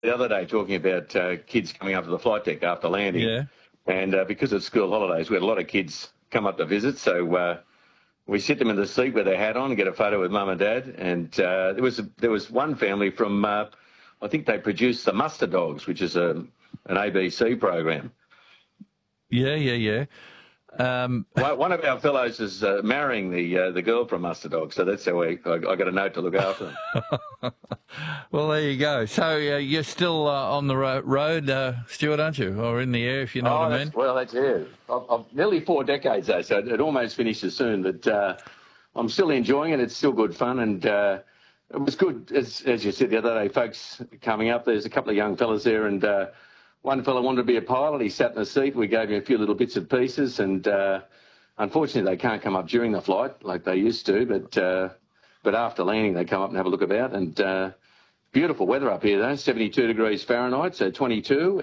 the other day talking about kids coming up to the flight deck after landing. Yeah. And because of school holidays, we had a lot of kids come up to visit. So we sit them in the seat with their hat on and get a photo with mum and dad. And there was one family from, I think they produced the Muster Dogs, which is an ABC program. Yeah. One of our fellows is marrying the girl from Muster Dog, so that's how I got a note to look after them. Well, there you go. So you're still on the road, Stuart, aren't you? Or in the air, if you know what I mean? Well, that's it. I've nearly 4 decades, though, so it almost finishes soon. But I'm still enjoying it. It's still good fun, and it was good, as you said the other day, folks coming up. There's a couple of young fellas there, and one fellow wanted to be a pilot. He sat in the seat. We gave him a few little bits and pieces, and unfortunately they can't come up during the flight like they used to. But after landing, they come up and have a look about. And beautiful weather up here, though. 72 degrees Fahrenheit, so 22,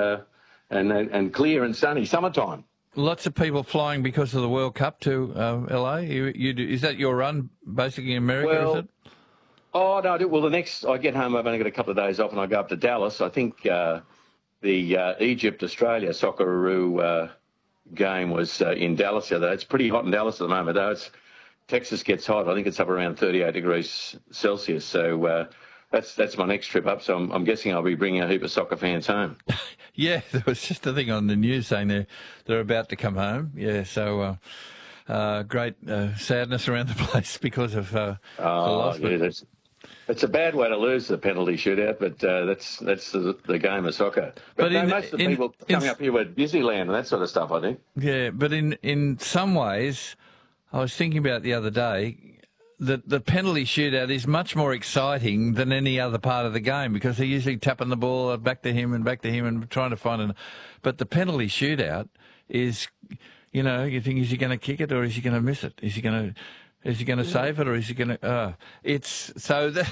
and clear and sunny summertime. Lots of people flying because of the World Cup to LA. Is that your run, basically, in America? Well, is it? Oh no. Well, the next I get home, I've only got a couple of days off, and I go up to Dallas. I think. The Egypt-Australia Socceroo game was in Dallas the other day. It's pretty hot in Dallas at the moment, though. Texas gets hot. I think it's up around 38 degrees Celsius. So that's my next trip up. So I'm guessing I'll be bringing a heap of soccer fans home. Yeah, there was just a thing on the news saying they're about to come home. Yeah, so great sadness around the place because of the loss. Yeah, it's a bad way to lose the penalty shootout, but that's the game of soccer. But most of the people coming up here were Disneyland and that sort of stuff, I think. Yeah, but in some ways, I was thinking about the other day that the penalty shootout is much more exciting than any other part of the game because they're usually tapping the ball back to him and trying to find But the penalty shootout is, you think, is he going to kick it or is he going to miss it? Is he going to save it, or is he going to? It's so that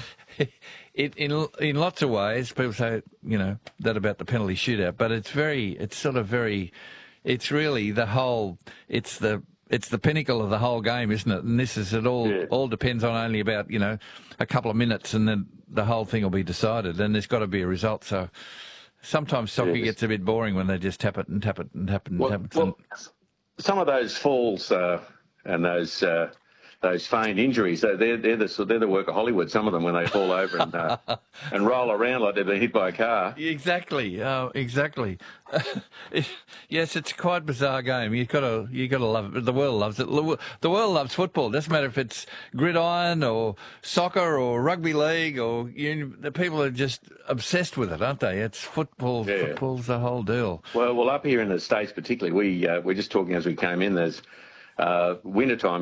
in lots of ways, people say that about the penalty shootout, but it's really the whole. It's the pinnacle of the whole game, isn't it? And this is it all. Yeah. All depends on only about a couple of minutes, and then the whole thing will be decided. And there's got to be a result. So sometimes soccer gets a bit boring when they just tap it and tap it and tap it and tap it. Well, some of those falls and those feigned injuries, they're the work of Hollywood, some of them, when they fall over and roll around like they've been hit by a car. Exactly. Yes, it's quite a bizarre game. You've got to love it. The world loves it. The world loves football. It doesn't matter if it's gridiron or soccer or rugby league the people are just obsessed with it, aren't they? It's football. Yeah. Football's the whole deal. Well, up here in the States particularly, we're just talking as we came in, there's wintertime,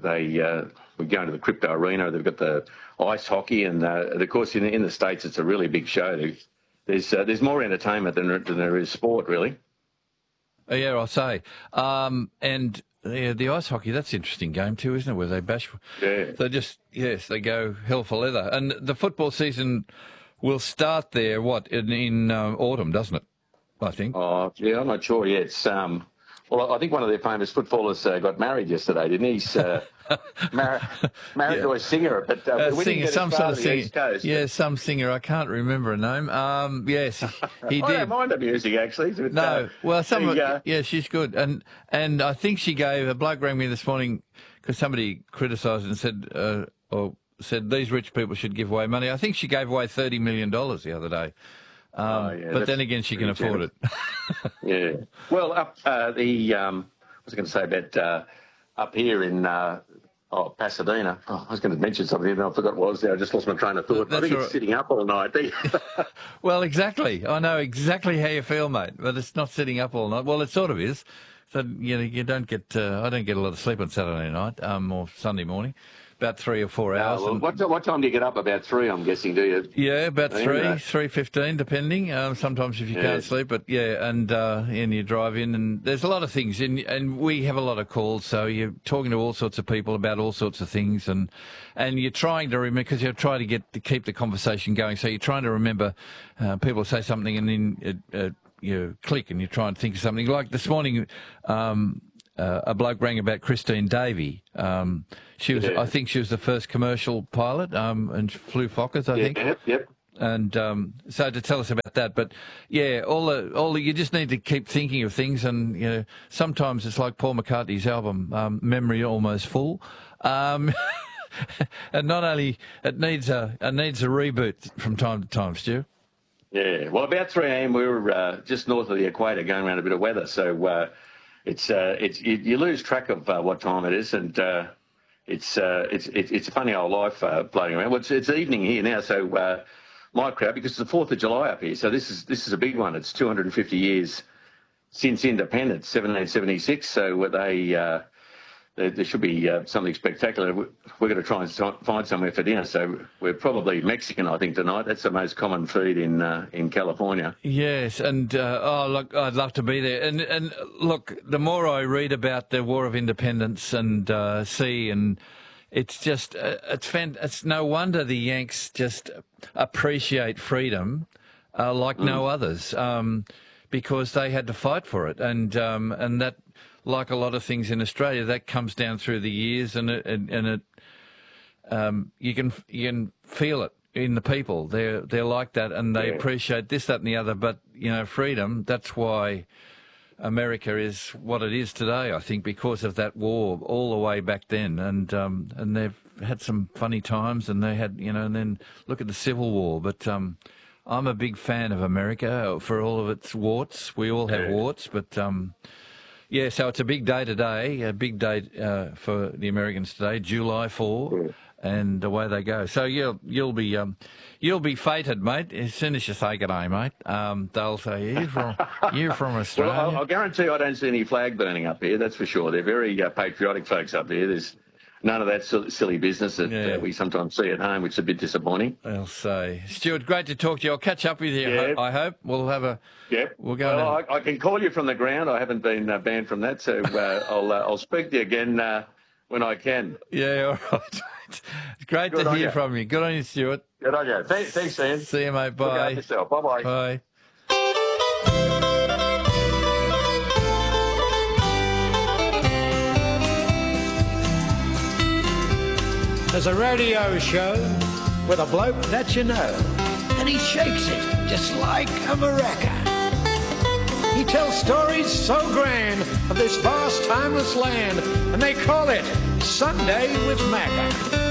we go into the Crypto Arena. They've got the ice hockey, and of course in the States it's a really big show. There's more entertainment than there is sport, really. Yeah, I'll say. And the ice hockey, that's an interesting game too, isn't it? Where they bash. Yeah. They go hell for leather. And the football season will start there. In autumn, doesn't it? I think. Oh yeah, I'm not sure yet. It's Well, I think one of their famous footballers got married yesterday, didn't he? He's married to a singer, but singer, some sort of singer. Yeah, some singer. I can't remember her name. Yes, he did. I don't mind the music actually. But, no, well, she's good, and I think she gave. A bloke rang me this morning because somebody criticised and said these rich people should give away money. I think she gave away $30 million the other day. But then again, she can afford it. Yeah. Well, what was I going to say about up here in Pasadena? I was going to mention something, and I forgot what it was there. I just lost my train of thought. I think it's sitting up all night. Well, exactly. I know exactly how you feel, mate. But it's not sitting up all night. Well, it sort of is. So you don't get. I don't get a lot of sleep on Saturday night or Sunday morning. About 3 or 4 hours. Well, what time do you get up? About 3, I'm guessing, do you? Yeah, about 3:15, depending. Sometimes if you can't sleep, but yeah, and you drive in, and there's a lot of things, and we have a lot of calls, so you're talking to all sorts of people about all sorts of things, and you're trying to remember, because you're trying to keep the conversation going, so you're trying to remember. People say something, and then you click, and you try and think of something. Like this morning, a bloke rang about Christine Davey. She was, I think, she was the first commercial pilot, and flew Fokkers, I think. Yep. And so to tell us about that, but yeah, you just need to keep thinking of things, and you know, sometimes it's like Paul McCartney's album, "Memory Almost Full," and not only it needs a reboot from time to time, Stu. Yeah, well, about 3 a.m. we were just north of the equator, going around a bit of weather, so you lose track of what time it is, and it's a funny old life floating around. Well, it's evening here now, so. My crowd, because it's the 4th of July up here, so this is a big one. It's 250 years since independence, 1776. So there should be something spectacular. We're going to try and find somewhere for dinner. So we're probably Mexican, I think, tonight. That's the most common food in California. Yes, and look, I'd love to be there. And look, the more I read about the War of Independence and see and. It's just, it's no wonder the Yanks just appreciate freedom like no others, because they had to fight for it. And that, like a lot of things in Australia, that comes down through the years, and you can feel it in the people. They're like that, and they appreciate this, that and the other. But, you know, freedom, that's why America is what it is today, I think, because of that war all the way back then, and they've had some funny times, and they had, you know, and then look at the Civil War. But I'm a big fan of America for all of its warts. We all have warts, but yeah. So it's a big day today, a big day for the Americans today, July 4. And away they go. So you'll be fated, mate. As soon as you say good day, mate, they'll say you're from Australia. Well, I'll guarantee I don't see any flag burning up here. That's for sure. They're very patriotic folks up here. There's none of that silly business that we sometimes see at home, which is a bit disappointing. I'll say, Stuart, great to talk to you. I'll catch up with you. Yeah. I hope we'll have a. Yeah. We'll go. Well, I can call you from the ground. I haven't been banned from that, so I'll speak to you again when I can. Yeah. All right. It's great to hear from you. Good on you, Stuart. Good on you. Thanks, Ian. See you, mate. Bye. Look after yourself. Bye-bye. Bye. There's a radio show with a bloke that you know, and he shakes it just like a maraca. He tells stories so grand of this vast, timeless land, and they call it Sunday with Macca.